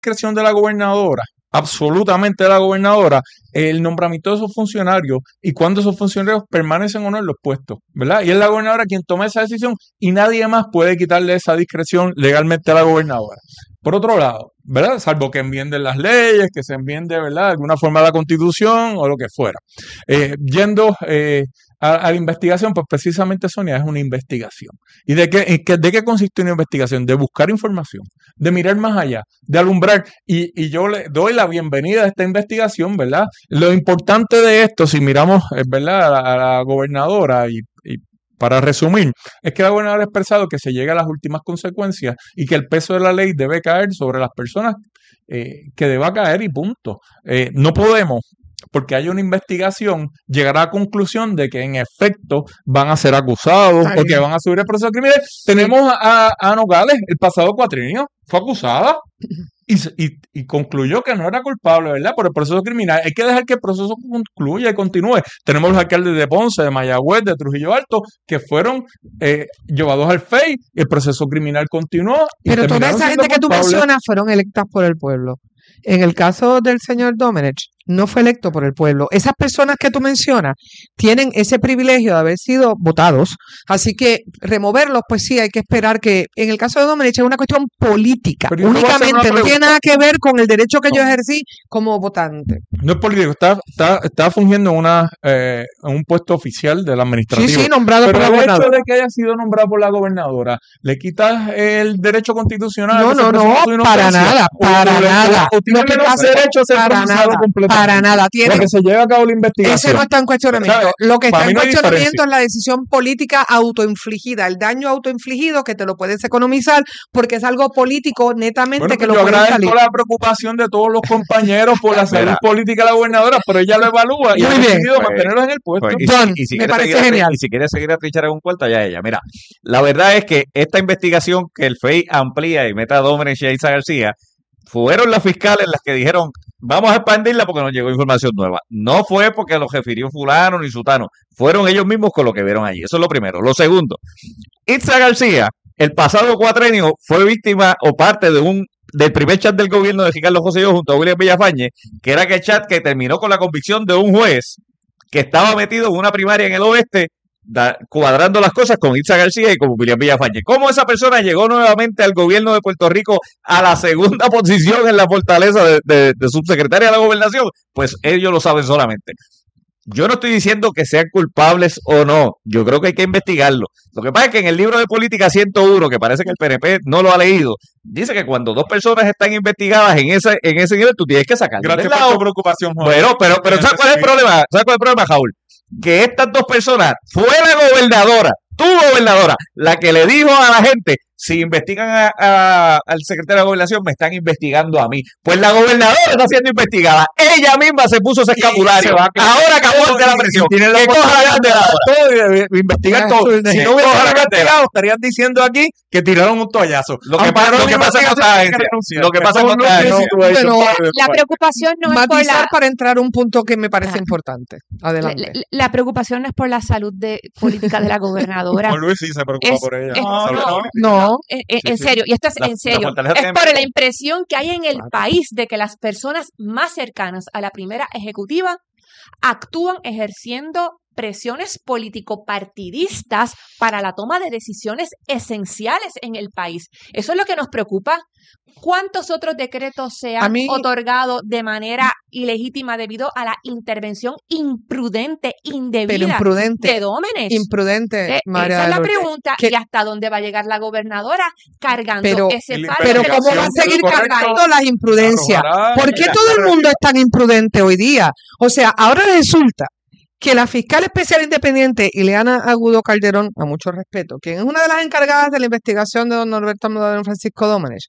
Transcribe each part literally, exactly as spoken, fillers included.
discreción de la gobernadora, absolutamente de la gobernadora, el nombramiento de esos funcionarios y cuando esos funcionarios permanecen o no en los puestos, ¿verdad? Y es la gobernadora quien toma esa decisión y nadie más puede quitarle esa discreción legalmente a la gobernadora. Por otro lado, ¿verdad? Salvo que enmienden las leyes, que se enmiende, ¿verdad?, de alguna forma la Constitución o lo que fuera. Eh, yendo eh, a, a la investigación, pues precisamente, Sonia, es una investigación. ¿Y de qué, de qué consiste una investigación? De buscar información, de mirar más allá, de alumbrar. Y, y yo le doy la bienvenida a esta investigación, ¿verdad? Lo importante de esto, si miramos, ¿verdad?, a la, a la gobernadora y, y para resumir, es que la gobernadora ha expresado que se llega a las últimas consecuencias y que el peso de la ley debe caer sobre las personas eh, que deba caer y punto. Eh, no podemos, porque hay una investigación, llegar a la conclusión de que en efecto van a ser acusados Ay. o que van a subir el proceso criminal. Sí. Tenemos a, a Nogales, el pasado cuatrienio, fue acusada. Y, y, y concluyó que no era culpable, ¿verdad?, por el proceso criminal. Hay que dejar que el proceso concluya y continúe. Tenemos los alcaldes de Ponce, de Mayagüez, de Trujillo Alto, que fueron eh, llevados al F E I, el proceso criminal continuó. Pero toda esa gente que tú mencionas fueron electas por el pueblo. En el caso del señor Domenech, no fue electo por el pueblo. Esas personas que tú mencionas tienen ese privilegio de haber sido votados, así que removerlos, pues sí, hay que esperar que, en el caso de Domenech, es una cuestión política, únicamente, no tiene nada que ver con el derecho que no. yo ejercí como votante. No es político, está, está, está fungiendo en, una, eh, en un puesto oficial del administrativo. Sí, sí, nombrado Pero por la el gobernadora. hecho de que haya sido nombrado por la gobernadora, ¿le quitas el derecho constitucional? No, no, no, para nada, para nada. No tiene derecho a ser para nada, para nada. Tiene, que se lleve a cabo la investigación. Ese no está en cuestionamiento. Lo que está en cuestionamiento es la decisión política autoinfligida, el daño autoinfligido que te lo puedes economizar porque es algo político netamente bueno, que lo yo puedes salir. Yo agradezco la preocupación de todos los compañeros por la salud política de la gobernadora, pero ella lo evalúa y Muy ha bien. decidido Pues, mantenerlos en el puesto. Pues, y, John, y si me parece seguir, genial. Y si quiere seguir a trinchar en un cuarto, allá ella. Mira, la verdad es que esta investigación que el F E I amplía y meta a Domenech y a Isa García, fueron las fiscales las que dijeron, vamos a expandirla porque nos llegó información nueva. No fue porque lo refirió fulano ni sutano. Fueron ellos mismos con lo que vieron allí. Eso es lo primero. Lo segundo, Itza García, el pasado cuatrenio, fue víctima o parte de un del primer chat del gobierno de Ricardo Rosselló junto a William Villafañe, que era aquel chat que terminó con la convicción de un juez que estaba metido en una primaria en el oeste, Da, cuadrando las cosas con Itza García y con William Villafañe. ¿Cómo esa persona llegó nuevamente al gobierno de Puerto Rico a la segunda posición en la fortaleza de, de, de subsecretaria de la gobernación? Pues ellos lo saben solamente. Yo no estoy diciendo que sean culpables o no. Yo creo que hay que investigarlo. Lo que pasa es que en el libro de política ciento uno, que parece que el P N P no lo ha leído, dice que cuando dos personas están investigadas en ese, en ese nivel, tú tienes que sacarlas. Gracias por tu preocupación, Juan. Bueno, pero, pero ¿sabes cuál es el problema? ¿Sabes cuál es el problema, Jaúl? Que estas dos personas, fue la gobernadora, tu gobernadora, la que le dijo a la gente, si investigan a, a, al secretario de Gobernación, me están investigando a mí. Pues la gobernadora está siendo investigada. Ella misma se puso ese escapulario. Ahora acabó de la presión. Que coja la candela. Todo, investigar todo. Si no hubieran investigado, estarían diciendo aquí que tiraron un toallazo. Lo que pasa lo que pasa con esta agencia. Lo que pasa con esta agencia. La preocupación no es por la... para entrar a un punto que me parece importante. Adelante. La, la preocupación no es por la salud de, política de la gobernadora. Juan Luis sí se preocupa es, por ella. Es, no, no. no. En, en sí, serio, y esto es la, en serio, la es por la impresión que hay en el país de que las personas más cercanas a la primera ejecutiva actúan ejerciendo presiones político-partidistas para la toma de decisiones esenciales en el país. Eso es lo que nos preocupa. ¿Cuántos otros decretos se han mí, otorgado de manera ilegítima debido a la intervención imprudente, indebida imprudente, de Domenech? Imprudente, eh, María Esa es la Lourdes. pregunta. ¿Qué? ¿Y hasta dónde va a llegar la gobernadora cargando pero, ese fardo? Pero ¿cómo va a seguir cargando las imprudencias? ¿Por qué todo el mundo es tan imprudente hoy día? O sea, ahora resulta que la fiscal especial independiente Ileana Agudo Calderón, a mucho respeto, quien es una de las encargadas de la investigación de don Norberto Almodóvar y don Francisco Domenech,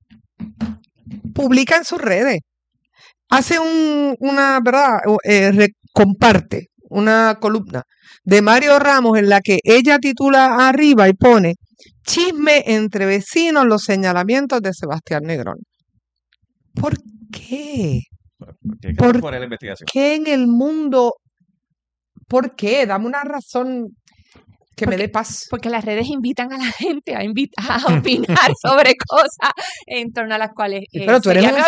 publica en sus redes, hace un, una, ¿verdad? Eh, re, comparte una columna de Mario Ramos en la que ella titula arriba y pone chisme entre vecinos, los señalamientos de Sebastián Negrón. ¿Por qué? ¿Qué, ¿Por la investigación? qué en el mundo? ¿Por qué? Dame una razón que porque, me dé paz. Porque las redes invitan a la gente a, invitar, a opinar sobre cosas en torno a las cuales... Eh, pero tú eres un